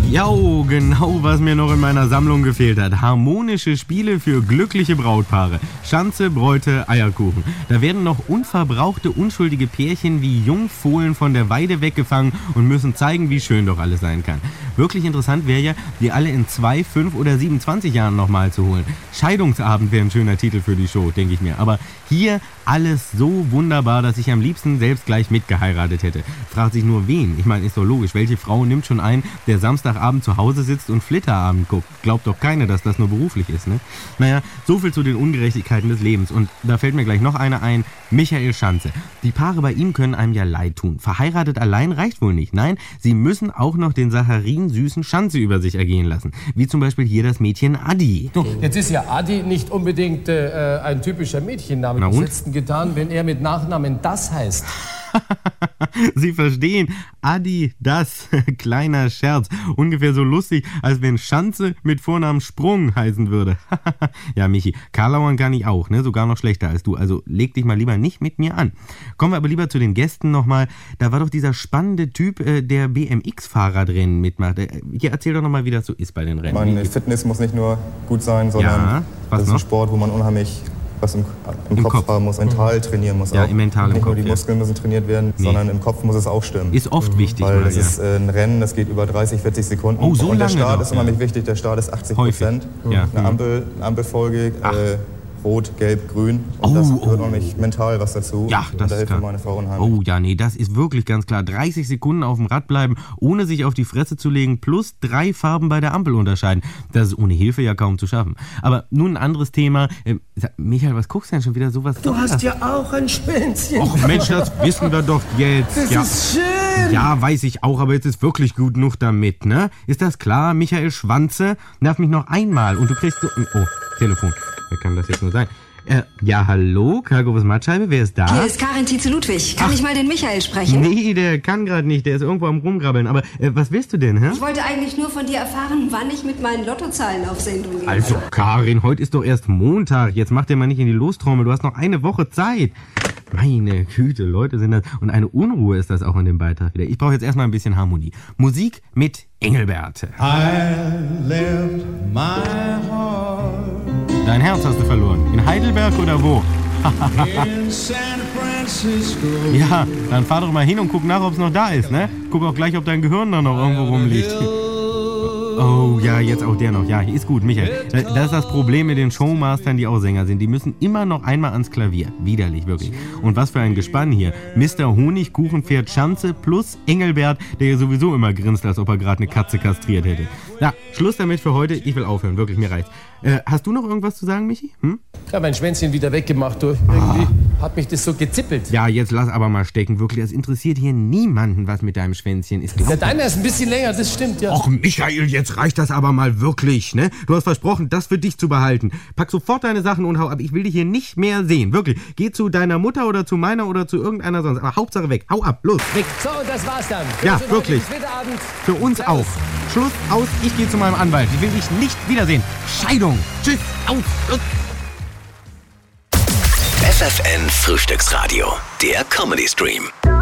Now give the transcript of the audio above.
Ja, genau, was mir noch in meiner Sammlung gefehlt hat. Harmonische Spiele für glückliche Brautpaare. Schanze, Bräute, Eierkuchen. Da werden noch unverbrauchte, unschuldige Pärchen wie Jungfohlen von der Weide weggefangen und müssen zeigen, wie schön doch alles sein kann. Wirklich interessant wäre ja, die alle in 2, 5 oder 27 Jahren nochmal zu holen. Scheidungsabend wäre ein schöner Titel für die Show, denke ich mir. Aber hier alles so wunderbar, dass ich am liebsten selbst gleich mitgeheiratet hätte. Fragt sich nur wen. Ich meine, ist doch logisch. Welche Frau nimmt schon ein, der Samstagabend zu Hause sitzt und Flitterabend guckt? Glaubt doch keiner, dass das nur beruflich ist, ne? Naja, so viel zu den Ungerechtigkeiten des Lebens. Und da fällt mir gleich noch einer ein. Michael Schanze. Die Paare bei ihm können einem ja leid tun. Verheiratet allein reicht wohl nicht. Nein, sie müssen auch noch den saccharin-süßen Schanze über sich ergehen lassen. Wie zum Beispiel hier das Mädchen Adi. Du, jetzt ist ja Adi nicht unbedingt ein typischer Mädchenname. Na Was und? hättest du getan, wenn er mit Nachnamen das heißt? Sie verstehen, Adi, das, kleiner Scherz. Ungefähr so lustig, als wenn Schanze mit Vornamen Sprung heißen würde. Ja, Michi, Karlauern kann ich auch, ne? Sogar noch schlechter als du. Also leg dich mal lieber nicht mit mir an. Kommen wir aber lieber zu den Gästen nochmal. Da war doch dieser spannende Typ, der BMX-Fahrradrennen mitmacht. Hier, erzähl doch nochmal, wie das so ist bei den Rennen. Meine Fitness muss nicht nur gut sein, sondern Ja, was das ist ein noch? Sport, wo man unheimlich was im Kopf haben muss, mental trainieren muss. Ja, auch. im mental, im Nicht nur Kopf, die ja. Muskeln müssen trainiert werden, Nee. sondern im Kopf muss es auch stimmen. Ist oft wichtig. Weil mal, das ja. ist ein Rennen, das geht über 30, 40 Sekunden. Oh, so und der lange Start doch, ist unheimlich wichtig. Der Start ist 80%. Häufig, ja. Eine Ampelfolge, rot, gelb, grün. Und das gehört unheimlich mental was dazu. Ja, und das da ist hilft klar. mir meine Frau unheimlich. Oh ja, nee, das ist wirklich ganz klar. 30 Sekunden auf dem Rad bleiben, ohne sich auf die Fresse zu legen, plus 3 Farben bei der Ampel unterscheiden. Das ist ohne Hilfe ja kaum zu schaffen. Aber nun ein anderes Thema. Michael, was guckst du denn schon wieder sowas? Du hast ja auch ein Schwänzchen. Och Mensch, das wissen wir doch jetzt. Das Ja. ist schön. Ja, weiß ich auch, aber jetzt ist wirklich gut genug damit, ne? Ist das klar? Michael Schwanze nervt mich noch einmal und du kriegst so... Oh, Telefon. Wer kann das jetzt nur sein? Ja, hallo, Karl-Goves Mattscheibe, wer ist da? Hier ist Karin Tietze-Ludwig. Kann ich mal den Michael sprechen? Nee, der kann gerade nicht, der ist irgendwo am Rumgrabbeln. Aber was willst du denn, hä? Ich wollte eigentlich nur von dir erfahren, wann ich mit meinen Lottozahlen auf Sendung gehe. Also, Karin, heute ist doch erst Montag. Jetzt mach dir mal nicht in die Lostrommel. Du hast noch eine Woche Zeit. Meine Güte, Leute sind das. Und eine Unruhe ist das auch in dem Beitrag wieder. Ich brauche jetzt erstmal ein bisschen Harmonie. Musik mit Engelbert. I left my heart Dein Herz hast du verloren. In Heidelberg oder wo? in San Francisco. Ja, dann fahr doch mal hin und guck nach, ob es noch da ist, ne? Guck auch gleich, ob dein Gehirn da noch irgendwo rumliegt. Oh ja, jetzt auch der noch. Ja, ist gut, Michael. Das ist das Problem mit den Showmastern, die auch Sänger sind. Die müssen immer noch einmal ans Klavier. Widerlich, wirklich. Und was für ein Gespann hier. Mr. Honigkuchenpferd Schanze plus Engelbert, der ja sowieso immer grinst, als ob er gerade eine Katze kastriert hätte. Ja, Schluss damit für heute. Ich will aufhören, wirklich, mir reicht's. Hast du noch irgendwas zu sagen, Michi? Ich habe mein Schwänzchen wieder weggemacht. Du. Irgendwie hat mich das so gezippelt. Ja, jetzt lass aber mal stecken, wirklich. Das interessiert hier niemanden, was mit deinem Schwänzchen ist. Ja, deiner ist ein bisschen länger, das stimmt, ja. Och, Michael, jetzt reicht das aber mal wirklich, ne? Du hast versprochen, das für dich zu behalten. Pack sofort deine Sachen und hau ab. Ich will dich hier nicht mehr sehen, wirklich. Geh zu deiner Mutter oder zu meiner oder zu irgendeiner sonst. Aber Hauptsache weg. Hau ab, los, weg. So, und das war's dann. Ja, Für wirklich. heute bis Abend. Für uns auch. Schluss, aus, ich gehe zu meinem Anwalt. Ich will dich nicht wiedersehen. Scheidung. Tschüss, aus. FFN Frühstücksradio, der Comedy Stream.